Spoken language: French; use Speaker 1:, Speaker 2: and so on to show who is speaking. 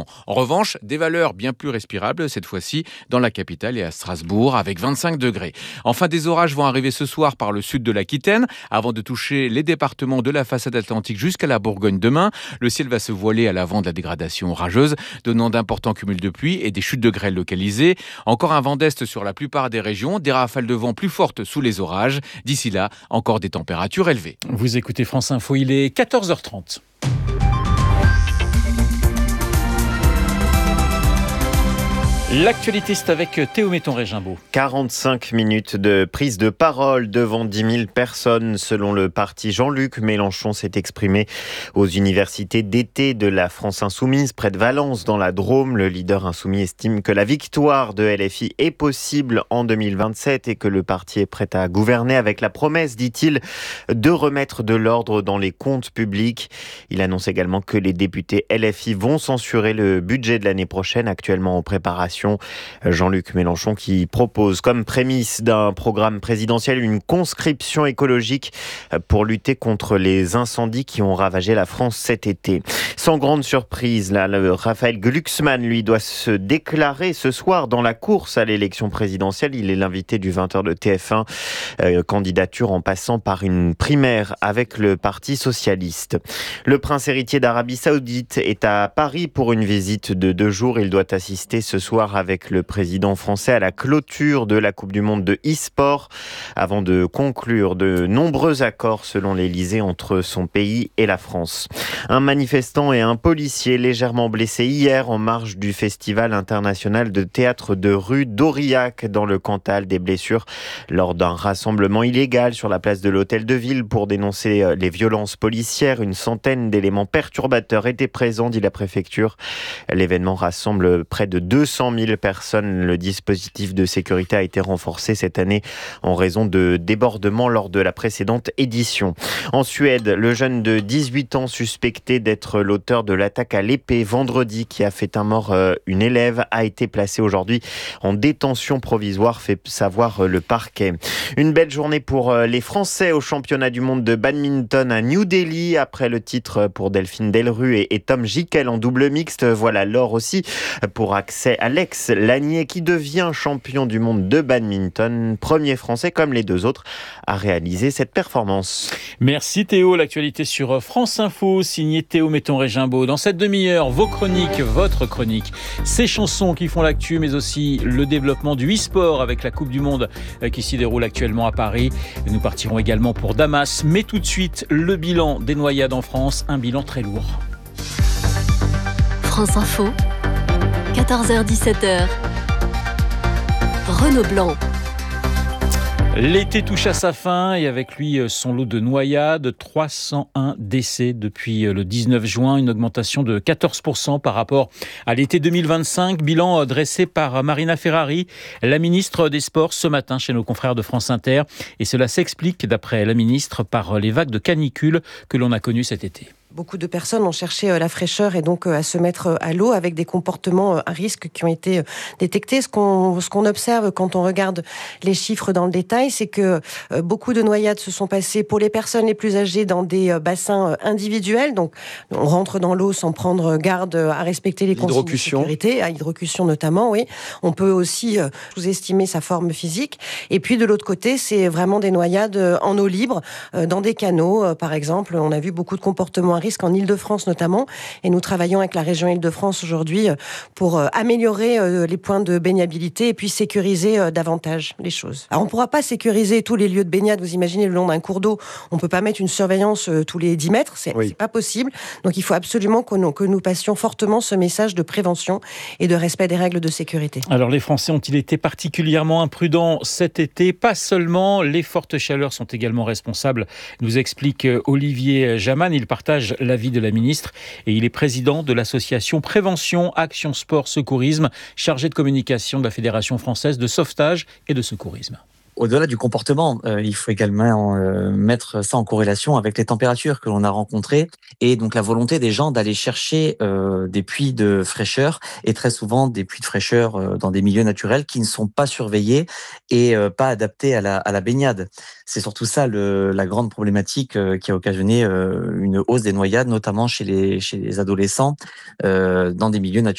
Speaker 1: En revanche, des valeurs bien plus respirables cette fois-ci dans la capitale et à Strasbourg avec 25 degrés. Enfin, des orages vont arriver ce soir par le sud de l'Aquitaine avant de toucher les départements de la façade atlantique jusqu'à la Bourgogne demain. Le ciel va se voiler à l'avant de la dégradation orageuse, donnant d'importants cumuls de pluie et des chutes de grêle localisées. Encore un vent d'est sur la plupart des régions, des rafales de vent plus fortes sous les orages. D'ici là, encore des températures élevées.
Speaker 2: Vous écoutez France Info, il est 14h30. L'actualité, c'est avec Théo Méton-Régimbaud.
Speaker 3: 45 minutes de prise de parole devant 10 000 personnes. Selon le parti, Jean-Luc Mélenchon s'est exprimé aux universités d'été de la France Insoumise, près de Valence, dans la Drôme. Le leader insoumis estime que la victoire de LFI est possible en 2027 et que le parti est prêt à gouverner avec la promesse, dit-il, de remettre de l'ordre dans les comptes publics. Il annonce également que les députés LFI vont censurer le budget de l'année prochaine, actuellement en préparation. Jean-Luc Mélenchon qui propose comme prémisse d'un programme présidentiel une conscription écologique pour lutter contre les incendies qui ont ravagé la France cet été. Sans grande surprise, Raphaël Glucksmann, lui, doit se déclarer ce soir dans la course à l'élection présidentielle. Il est l'invité du 20h de TF1, candidature en passant par une primaire avec le Parti socialiste. Le prince héritier d'Arabie Saoudite est à Paris pour une visite de 2 jours. Il doit assister ce soir avec le président français à la clôture de la Coupe du Monde de e-sport avant de conclure de nombreux accords selon l'Élysée entre son pays et la France. Un manifestant et un policier légèrement blessés hier en marge du Festival international de théâtre de rue d'Aurillac dans le Cantal. Des blessures lors d'un rassemblement illégal sur la place de l'Hôtel de Ville pour dénoncer les violences policières. Une centaine d'éléments perturbateurs étaient présents, dit la préfecture. L'événement rassemble près de 200 000 personnes. Le dispositif de sécurité a été renforcé cette année en raison de débordements lors de la précédente édition. En Suède, le jeune de 18 ans suspecté d'être l'auteur de l'attaque à l'épée vendredi qui a fait un mort une élève a été placé aujourd'hui en détention provisoire, fait savoir le parquet. Une belle journée pour les Français au championnat du monde de badminton à New Delhi après le titre pour Delphine Delrue et Tom Gickel en double mixte. Voilà l'or aussi pour Alex Lanier qui devient champion du monde de badminton, premier français comme les 2 autres à réaliser cette performance.
Speaker 2: Merci Théo, l'actualité sur France Info, signé Théo Méton-Régimbaud. Dans cette demi-heure, vos chroniques, votre chronique, ces chansons qui font l'actu, mais aussi le développement du e-sport avec la Coupe du Monde qui s'y déroule actuellement à Paris. Nous partirons également pour Damas, mais tout de suite, le bilan des noyades en France, un bilan très lourd.
Speaker 4: France Info, 14h-17h, Renaud Blanc.
Speaker 2: L'été touche à sa fin et avec lui son lot de noyades, 301 décès depuis le 19 juin, une augmentation de 14% par rapport à l'été 2025. Bilan dressé par Marina Ferrari, la ministre des Sports, ce matin chez nos confrères de France Inter. Et cela s'explique, d'après la ministre, par les vagues de canicule que l'on a connues cet été.
Speaker 5: Beaucoup de personnes ont cherché la fraîcheur et donc à se mettre à l'eau avec des comportements à risque qui ont été détectés. Ce qu'on observe quand on regarde les chiffres dans le détail, c'est que beaucoup de noyades se sont passées pour les personnes les plus âgées dans des bassins individuels. Donc on rentre dans l'eau sans prendre garde à respecter les consignes de sécurité, à hydrocution notamment, oui. On peut aussi sous-estimer sa forme physique. Et puis de l'autre côté, c'est vraiment des noyades en eau libre, dans des canaux par exemple. On a vu beaucoup de comportements à risque en Île-de-France notamment, et nous travaillons avec la région Île-de-France aujourd'hui pour améliorer les points de baignabilité et puis sécuriser davantage les choses. Alors on ne pourra pas sécuriser tous les lieux de baignade, vous imaginez, le long d'un cours d'eau, on ne peut pas mettre une surveillance tous les 10 mètres, c'est pas possible, donc il faut absolument que nous passions fortement ce message de prévention et de respect des règles de sécurité.
Speaker 2: Alors les Français ont-ils été particulièrement imprudents cet été ? Pas seulement, les fortes chaleurs sont également responsables, nous explique Olivier Jaman. Il partage l'avis de la ministre et il est président de l'association Prévention, Action, Sport, Secourisme, chargé de communication de la Fédération française de sauvetage et de secourisme.
Speaker 6: Au-delà du comportement, il faut également mettre ça en corrélation avec les températures que l'on a rencontrées et donc la volonté des gens d'aller chercher des puits de fraîcheur et très souvent des puits de fraîcheur dans des milieux naturels qui ne sont pas surveillés et pas adaptés à la baignade. C'est surtout ça la grande problématique qui a occasionné une hausse des noyades, notamment chez les adolescents dans des milieux naturels.